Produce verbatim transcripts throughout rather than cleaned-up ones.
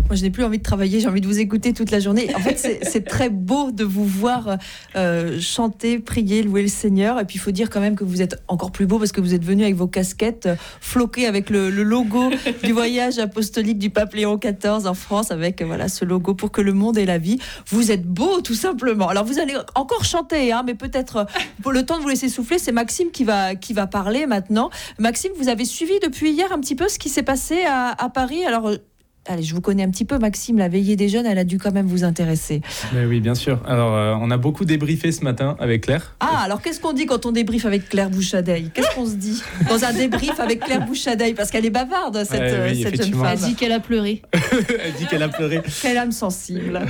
Moi, je n'ai plus envie de travailler, j'ai envie de vous écouter toute la journée. En fait, c'est, c'est très beau de vous voir euh, chanter, prier, louer le Seigneur. Et puis, il faut dire quand même que vous êtes encore plus beau parce que vous êtes venu avec vos casquettes euh, floquées avec le, le logo du voyage apostolique du pape Léon quatorze en France, avec euh, voilà, ce logo pour que le monde ait la vie. Vous êtes beau, tout simplement. Alors, vous allez encore chanter, hein, mais peut-être euh, pour le temps de vous laisser souffler, c'est Maxime qui va, qui va parler maintenant. Maxime, vous avez suivi depuis hier un petit peu ce qui s'est passé à, à Paris. Alors, euh, allez, je vous connais un petit peu, Maxime, la veillée des jeunes, elle a dû quand même vous intéresser. Mais oui, bien sûr. Alors, euh, on a beaucoup débriefé ce matin avec Claire. Ah, alors qu'est-ce qu'on dit quand on débriefe avec Claire Bouchadeille ? Qu'est-ce qu'on se dit dans un débrief avec Claire Bouchadeille ? Parce qu'elle est bavarde, cette, ouais, oui, cette jeune femme. Elle dit qu'elle a pleuré. Elle dit qu'elle a pleuré. Quelle âme sensible.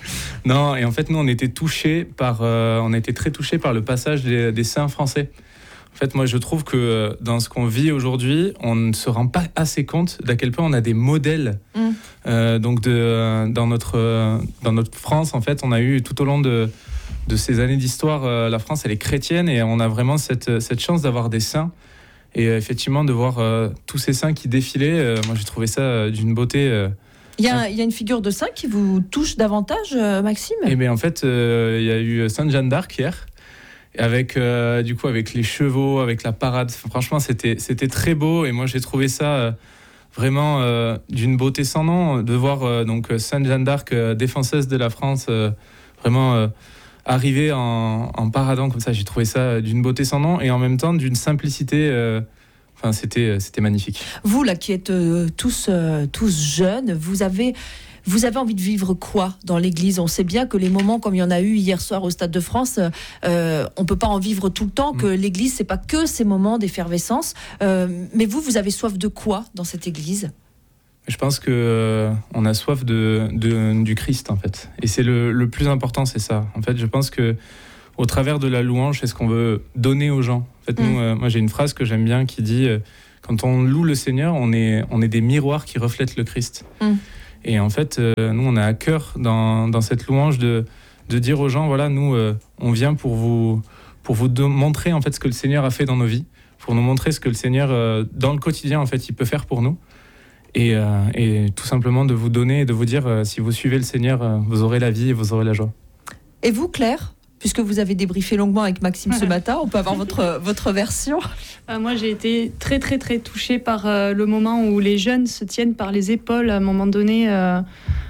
Non, et en fait, nous, on était touchés par, euh, on a été très touchés par le passage des, des saints français. En fait, moi, je trouve que dans ce qu'on vit aujourd'hui, on ne se rend pas assez compte d'à quel point on a des modèles. Mmh. Euh, donc, de, dans, notre, dans notre France, en fait, on a eu tout au long de, de ces années d'histoire, euh, la France, elle est chrétienne et on a vraiment cette, cette chance d'avoir des saints. Et euh, effectivement, de voir euh, tous ces saints qui défilaient, euh, moi, j'ai trouvé ça euh, d'une beauté... Euh, Il y, a, il y a une figure de saint qui vous touche davantage, euh, Maxime ? Eh bien, en fait, euh, il y a eu Sainte Jeanne d'Arc hier. Avec, euh, du coup, avec les chevaux, avec la parade. Franchement, c'était, c'était très beau. Et moi, j'ai trouvé ça euh, vraiment euh, d'une beauté sans nom. De voir euh, donc, Sainte Jeanne d'Arc, euh, défenseuse de la France, euh, vraiment euh, arriver en, en paradant comme ça. J'ai trouvé ça d'une beauté sans nom. Et en même temps, d'une simplicité. Euh, enfin, c'était, c'était magnifique. Vous, là, qui êtes euh, tous, euh, tous jeunes, vous avez... Vous avez envie de vivre quoi dans l'église ? On sait bien que les moments comme il y en a eu hier soir au Stade de France, euh, on ne peut pas en vivre tout le temps, que l'église, ce n'est pas que ces moments d'effervescence. Euh, mais vous, vous avez soif de quoi dans cette église ? Je pense qu'on euh, a soif de, de, du Christ, en fait. Et c'est le, le plus important, c'est ça. En fait, je pense qu'au travers de la louange, c'est ce qu'on veut donner aux gens. En fait, mmh. nous, euh, moi, j'ai une phrase que j'aime bien qui dit euh, « Quand on loue le Seigneur, on est, on est des miroirs qui reflètent le Christ. Mmh. » Et en fait, euh, nous, on a à cœur dans, dans cette louange de, de dire aux gens, voilà, nous, euh, on vient pour vous, pour vous de- montrer en fait ce que le Seigneur a fait dans nos vies, pour nous montrer ce que le Seigneur, euh, dans le quotidien, en fait, il peut faire pour nous. Et, euh, et tout simplement de vous donner et de vous dire, euh, si vous suivez le Seigneur, euh, vous aurez la vie et vous aurez la joie. Et vous, Claire ? Puisque vous avez débriefé longuement avec Maxime ce matin, on peut avoir votre, votre version ? euh, Moi, j'ai été très, très, très touchée par euh, le moment où les jeunes se tiennent par les épaules. À un moment donné, il euh,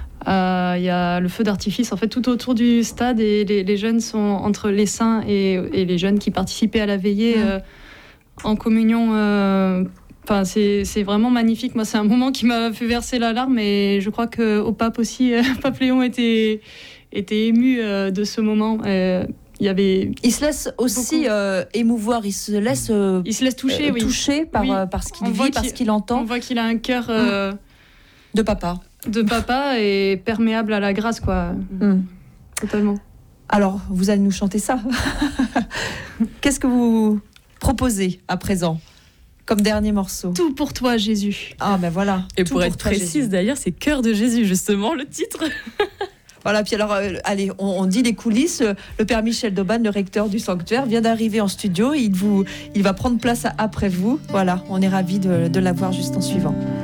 euh, y a le feu d'artifice en fait, tout autour du stade et les, les jeunes sont entre les saints et, et les jeunes qui participaient à la veillée euh, en communion. Euh, Enfin, c'est, c'est vraiment magnifique. Moi, c'est un moment qui m'a fait verser la larme et je crois qu'au pape aussi, euh, pape Léon était... était ému euh, de ce moment. Euh, il y avait il se laisse aussi euh, émouvoir, il se laisse, euh, il se laisse toucher, euh, oui. toucher par, oui. euh, par ce qu'il on vit, par ce qu'il entend. On voit qu'il a un cœur euh, de papa. De papa et perméable à la grâce, quoi. Mm. Totalement. Alors, vous allez nous chanter ça. Qu'est-ce que vous proposez à présent comme dernier morceau ? Tout pour toi, Jésus. Ah ben voilà. Et Tout pour être pour toi, précise, Jésus. d'ailleurs, c'est Cœur de Jésus, justement, le titre. Voilà, puis alors, euh, allez, on, on dit les coulisses. Le père Michel Dauban, le recteur du sanctuaire, vient d'arriver en studio. Il, vous, il va prendre place après vous. Voilà, on est ravis de, de l'avoir juste en suivant.